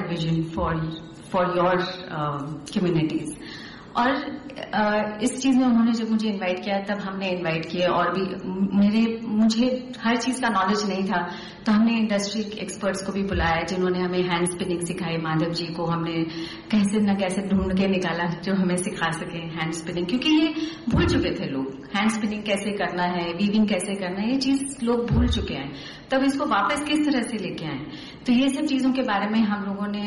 that vision for your communities. और इस चीज में उन्होंने जब मुझे इनवाइट किया तब हमने इनवाइट किए, और भी मुझे हर चीज का नॉलेज नहीं था, तो हमने इंडस्ट्री एक्सपर्ट्स को भी बुलाया जिन्होंने हमें हैंड स्पिनिंग सिखाई। माधव जी को हमने कैसे न कैसे ढूंढ के निकाला जो हमें सिखा सके हैंड स्पिनिंग, क्योंकि ये भूल चुके थे लोग, हैंड स्पिनिंग कैसे करना है, वीविंग कैसे करना है, ये चीज लोग भूल चुके हैं। तब इसको वापस किस तरह से लेके आए, तो ये सब चीजों के बारे में हम लोगों ने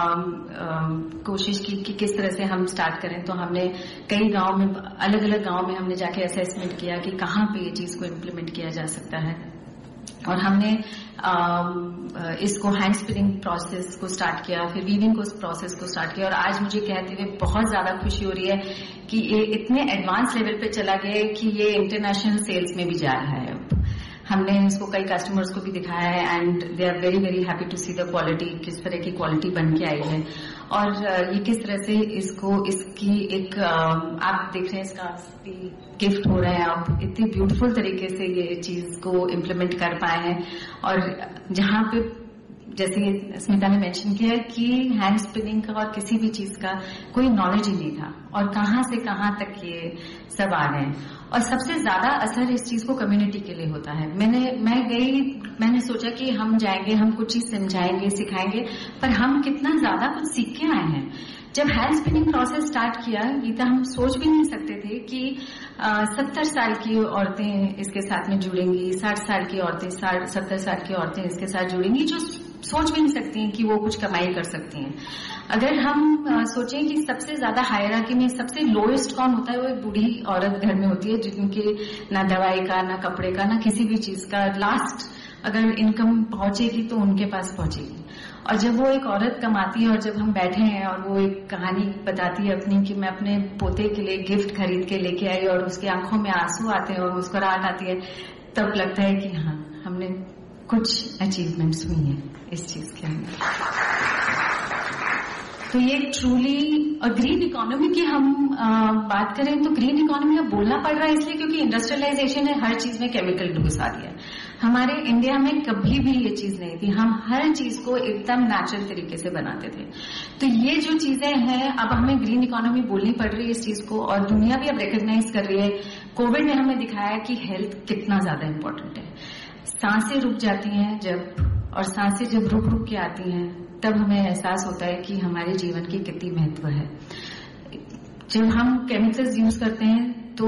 कोशिश की कि किस तरह से हम स्टार्ट करें। तो हमने कई गांव में, अलग अलग गांव में हमने जाके असेसमेंट किया कि कहाँ पे ये चीज को इम्प्लीमेंट किया जा सकता है, और हमने इसको हैंड स्पिनिंग प्रोसेस को स्टार्ट किया, फिर वीविंग को प्रोसेस को स्टार्ट किया, और आज मुझे कहते हुए बहुत ज्यादा खुशी हो रही है कि ये इतने एडवांस लेवल पे चला गया है कि ये इंटरनेशनल सेल्स में भी जा रहा है। अब हमने इसको कई कस्टमर्स को भी दिखाया है, and they are very very happy to see the quality, किस तरह की क्वालिटी बन के आई है, और ये किस तरह से इसकी एक आप देख रहे हैं इसका गिफ्ट हो रहा है। आप इतनी ब्यूटीफुल तरीके से ये चीज को इम्प्लीमेंट कर पाए हैं, और जहां पे जैसे स्मिता ने मेंशन किया कि हैंड स्पिनिंग का और किसी भी चीज का कोई नॉलेज ही नहीं था, और कहां से कहां तक ये सब आ गए। और सबसे ज्यादा असर इस चीज को कम्युनिटी के लिए होता है। मैंने सोचा कि हम जाएंगे, हम कुछ चीज समझाएंगे, सिखाएंगे, पर हम कितना ज्यादा कुछ सीख के आए हैं। जब हैंड स्पिनिंग प्रोसेस स्टार्ट किया, गीता, हम सोच भी नहीं सकते थे कि 70 साल की औरतें इसके साथ में जुड़ेंगी, 60 साल की औरतें, 70 साल की औरतें इसके साथ जुड़ेंगी, जो सोच भी नहीं सकती हैं कि वो कुछ कमाई कर सकती हैं। अगर हम सोचें कि सबसे ज्यादा हायरार्की में सबसे लोएस्ट कौन होता है, वो एक बूढ़ी औरत घर में होती है, जिनके ना दवाई का, ना कपड़े का, ना किसी भी चीज का लास्ट अगर इनकम पहुंचेगी तो उनके पास पहुंचेगी। और जब वो एक औरत कमाती है, और जब हम बैठे हैं और वो एक कहानी बताती है अपनी कि मैं अपने पोते के लिए गिफ्ट खरीद के लेके आई, और उसकी आंखों में आंसू आते हैं और मुस्कुराहट आती है, तब लगता है कि हाँ, हमने कुछ अचीवमेंट्स हुई हैं इस चीज के अंदर। तो ये ट्रूली, और ग्रीन इकोनॉमी की हम बात करें तो ग्रीन इकोनॉमी अब बोलना पड़ रहा है इसलिए क्योंकि इंडस्ट्रियलाइजेशन ने हर चीज में केमिकल घुसा दिया है। हमारे इंडिया में कभी भी ये चीज नहीं थी, हम हर चीज को एकदम नेचुरल तरीके से बनाते थे। तो ये जो चीजें हैं, अब हमें ग्रीन इकोनॉमी बोलनी पड़ रही है इस चीज को, और दुनिया भी अब रिकॉग्नाइज कर रही है। कोविड ने हमें दिखाया कि हेल्थ कितना ज्यादा इम्पोर्टेंट है। सांसें रुक जाती हैं जब, और सांसें जब रुक रुक के आती हैं, तब हमें एहसास होता है कि हमारे जीवन की कितनी महत्व है। जब हम केमिकल्स यूज करते हैं तो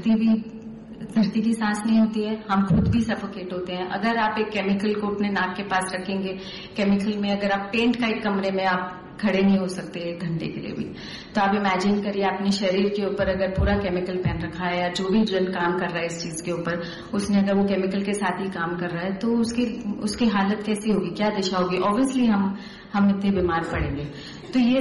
धरती की सांस नहीं होती है, हम खुद भी सफोकेट होते हैं। अगर आप एक केमिकल को अपने नाक के पास रखेंगे, केमिकल में अगर आप पेंट का एक कमरे में आप खड़े नहीं हो सकते 1 घंटे के लिए भी, तो आप इमेजिन करिए अपने शरीर के ऊपर अगर पूरा केमिकल पहन रखा है, या जो भी जन काम कर रहा है इस चीज के ऊपर, उसने अगर वो केमिकल के साथ ही काम कर रहा है, तो उसकी हालत कैसी होगी, क्या दिशा होगी। ऑब्वियसली हम इतने बीमार पड़ेंगे। तो ये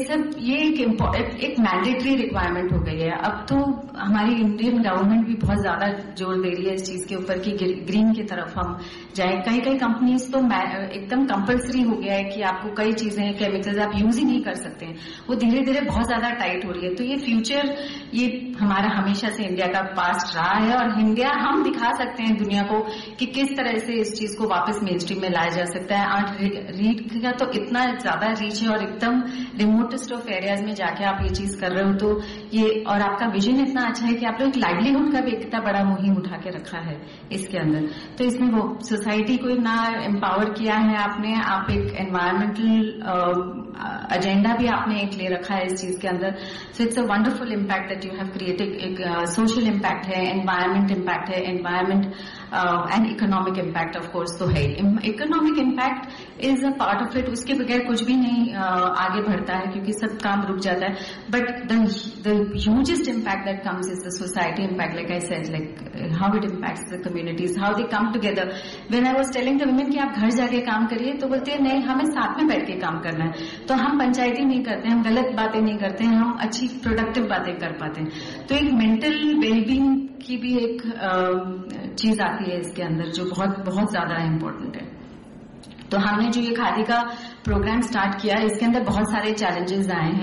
एक मैंडेटरी रिक्वायरमेंट हो गई है। अब तो हमारी इंडियन गवर्नमेंट भी बहुत ज्यादा जोर दे रही है इस चीज के ऊपर कि ग्रीन की तरफ हम जाए। कई कंपनीज तो एकदम कंपलसरी हो गया है कि आपको कई चीजें, केमिकल्स आप यूज ही नहीं कर सकते हैं। वो धीरे धीरे बहुत ज्यादा टाइट हो रही है। तो ये फ्यूचर, ये हमारा हमेशा से इंडिया का पास्ट रहा है, और इंडिया हम दिखा सकते हैं दुनिया को कि किस तरह से इस चीज को वापस मेन स्ट्रीम में लाया जा सकता है। आज रीड का तो इतना ज्यादा रीच है, और एकदम रिमोटेस्ट ऑफ एरियाज में जाके आप ये चीज कर रहे हो, तो ये, और आपका विजन इतना अच्छा है कि आप लोग लाइवलीहुड का भी इतना बड़ा मुहिम उठा के रखा है इसके अंदर। तो इसमें वो सोसाइटी को ना एम्पावर किया है आपने, आप एक एनवायरमेंटल एजेंडा भी आपने एक ले रखा है इस चीज के अंदर। So it's a wonderful impact that you have created. एक सोशल इम्पैक्ट है, एनवायरमेंट इम्पैक्ट है, environment and economic impact of course तो है। Economic impact is a part of it, उसके बगैर कुछ भी नहीं आगे बढ़ता है क्योंकि सब काम रुक जाता है। But the hugest impact that comes is the society impact, like I said, like how it impacts the communities, how they come together. When I was telling the women कि आप घर जाके काम करिए, तो बोलते हैं नहीं, हमें साथ में बैठ के काम करना है। तो हम पंचायती नहीं करते, हम गलत बातें नहीं करते हैं, हम अच्छी प्रोडक्टिव बातें कर पाते हैं। तो एक मेंटल वेलबींग की भी एक चीज आती है इसके अंदर, जो बहुत बहुत ज्यादा इम्पोर्टेंट है। तो हमने जो ये खादी का प्रोग्राम स्टार्ट किया, इसके अंदर बहुत सारे चैलेंजेस आए हैं।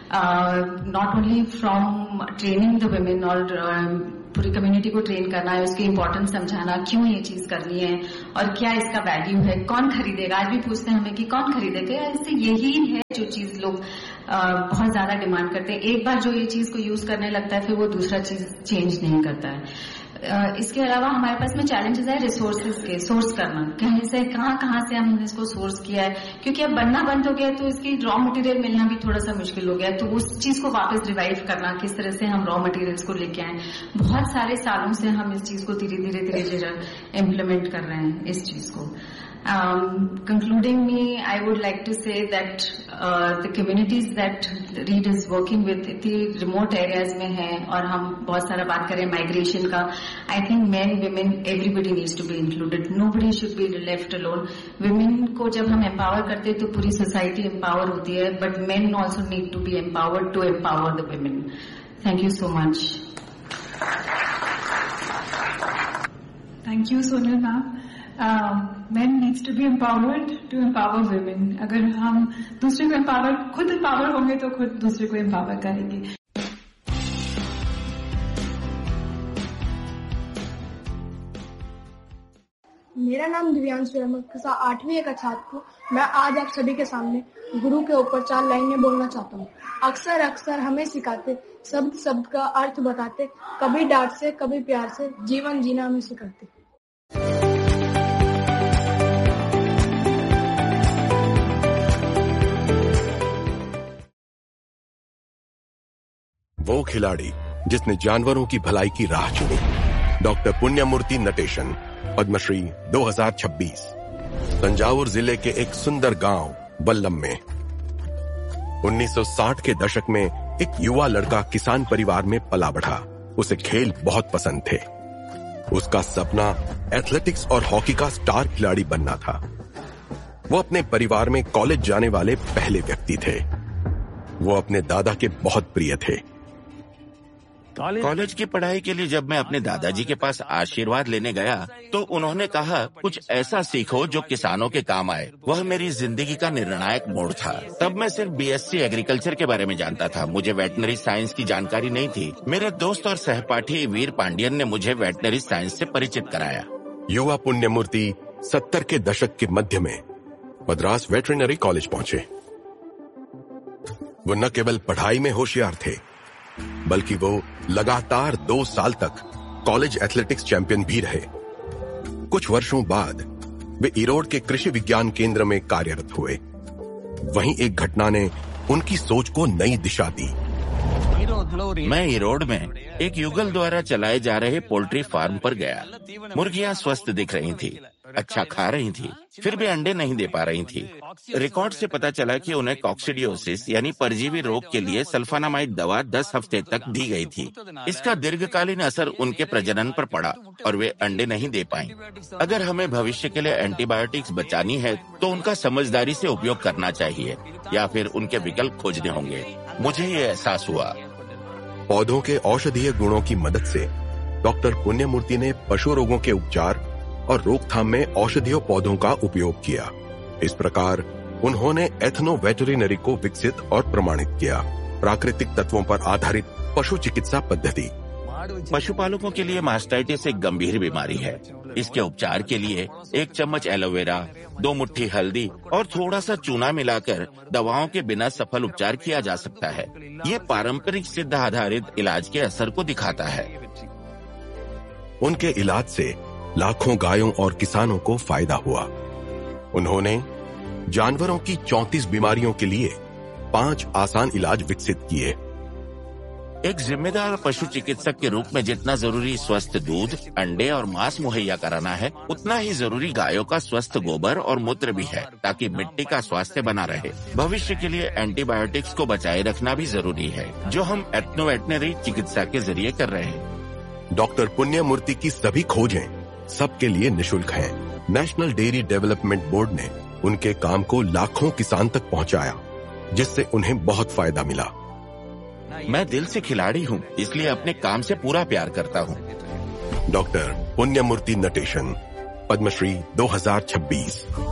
Not only from training the women और पूरी कम्युनिटी को ट्रेन करना है, उसकी इम्पोर्टेंस समझाना, क्यों ये चीज करनी है और क्या इसका वैल्यू है, कौन खरीदेगा। आज भी पूछते हैं हमें कि कौन खरीदेगा, इससे यही है जो चीज लोग बहुत ज्यादा डिमांड करते हैं। एक बार जो ये चीज को यूज करने लगता है फिर वो दूसरा चीज चेंज नहीं करता है। इसके अलावा हमारे पास में चैलेंजेस है रिसोर्सेज के, सोर्स करना, कहीं से कहाँ से हमने इसको सोर्स किया है, क्योंकि अब बनना बंद हो गया है तो इसकी रॉ मटेरियल मिलना भी थोड़ा सा मुश्किल हो गया है। तो उस चीज को वापस रिवाइव करना, किस तरह से हम रॉ मटेरियल्स को लेके आए, बहुत सारे सालों से हम इस चीज को धीरे धीरे इम्प्लीमेंट कर रहे हैं इस चीज को। Concluding me, I would like to say that the communities that READ is working with इतनी remote areas में है, और हम बहुत सारा बात करें माइग्रेशन का। I think men, women, everybody needs to be included. Nobody should be left alone. Women को जब हम empower करते हैं तो पूरी society empower होती है, but men also need to be empowered to empower the women. Thank you so much. Thank you, Sonal ma'am. Men needs to be empowered to empower women. अगर हम दूसरे को खुद empower होंगे तो खुद दूसरे को empower करेंगे। मेरा नाम दिव्यांशु है, मैं कक्षा 8वीं का छात्र हूँ। मैं आज आप सभी के सामने गुरु के ऊपर 4 लाइनें बोलना चाहता हूँ। अक्सर हमें सिखाते, शब्द का अर्थ बताते, कभी डांट से कभी प्यार से जीवन जीना हमें सिखाते। वो खिलाड़ी जिसने जानवरों की भलाई की राह चुनी, डॉक्टर पुण्यमूर्ति नटेशन, पद्मश्री 2026। तंजावुर जिले के एक सुंदर गांव बल्लम में 1960 के दशक में एक युवा लड़का किसान परिवार में पला बढ़ा। उसे खेल बहुत पसंद थे। उसका सपना एथलेटिक्स और हॉकी का स्टार खिलाड़ी बनना था। वो अपने परिवार में कॉलेज जाने वाले पहले व्यक्ति थे। वो अपने दादा के बहुत प्रिय थे। कॉलेज की पढ़ाई के लिए जब मैं अपने दादाजी के पास आशीर्वाद लेने गया तो उन्होंने कहा, कुछ ऐसा सीखो जो किसानों के काम आए। वह मेरी जिंदगी का निर्णायक मोड़ था। तब मैं सिर्फ बीएससी एग्रीकल्चर के बारे में जानता था। मुझे वेटनरी साइंस की जानकारी नहीं थी। मेरे दोस्त और सहपाठी वीर पांडियन ने मुझे वेटनरी साइंस से परिचित कराया। युवा पुण्यमूर्ति 70 के दशक के मध्य में मद्रास वेटरनरी कॉलेज पहुंचे। वो न केवल पढ़ाई में होशियार थे, बल्कि वो लगातार 2 साल तक कॉलेज एथलेटिक्स चैंपियन भी रहे। कुछ वर्षों बाद वे इरोड के कृषि विज्ञान केंद्र में कार्यरत हुए। वहीं एक घटना ने उनकी सोच को नई दिशा दी। मैं इरोड में एक युगल द्वारा चलाए जा रहे पोल्ट्री फार्म पर गया। मुर्गियां स्वस्थ दिख रही थी, अच्छा खा रही थी, फिर भी अंडे नहीं दे पा रही थी। रिकॉर्ड से पता चला कि उन्हें कॉक्सिडियोसिस यानी परजीवी रोग के लिए सल्फानामाइड दवा 10 हफ्ते तक दी गई थी। इसका दीर्घकालीन असर उनके प्रजनन पर पड़ा और वे अंडे नहीं दे पाईं। अगर हमें भविष्य के लिए एंटीबायोटिक्स बचानी है तो उनका समझदारी से उपयोग करना चाहिए या फिर उनके विकल्प खोजने होंगे। मुझे ये एहसास हुआ। पौधों के औषधीय गुणों की मदद से डॉक्टर पुण्यमूर्ति ने पशु रोगों के उपचार और रोकथाम में औषधीय पौधों का उपयोग किया। इस प्रकार उन्होंने एथनो वेटरिनरी को विकसित और प्रमाणित किया, प्राकृतिक तत्वों पर आधारित पशु चिकित्सा पद्धति। पशुपालकों के लिए मास्टाइटिस एक गंभीर बीमारी है। इसके उपचार के लिए 1 चम्मच एलोवेरा, 2 मुट्ठी हल्दी और थोड़ा सा चूना मिलाकर दवाओं के बिना सफल उपचार किया जा सकता है। ये पारंपरिक सिद्ध आधारित इलाज के असर को दिखाता है। उनके इलाज से लाखों गायों और किसानों को फायदा हुआ। उन्होंने जानवरों की 34 बीमारियों के लिए 5 आसान इलाज विकसित किए। एक जिम्मेदार पशु चिकित्सक के रूप में जितना जरूरी स्वस्थ दूध, अंडे और मांस मुहैया कराना है, उतना ही जरूरी गायों का स्वस्थ गोबर और मूत्र भी है, ताकि मिट्टी का स्वास्थ्य बना रहे। भविष्य के लिए एंटीबायोटिक्स को बचाए रखना भी जरूरी है, जो हम एथनो वेटनरी चिकित्सा के जरिए कर रहे हैं। डॉक्टर पुण्यमूर्ति की सभी खोजें सबके लिए निशुल्क हैं। नेशनल डेयरी डेवलपमेंट बोर्ड ने उनके काम को लाखों किसान तक पहुंचाया, जिससे उन्हें बहुत फायदा मिला। मैं दिल से खिलाड़ी हूँ, इसलिए अपने काम से पूरा प्यार करता हूँ। डॉक्टर पुण्यमूर्ति नटेशन, पद्मश्री 2026।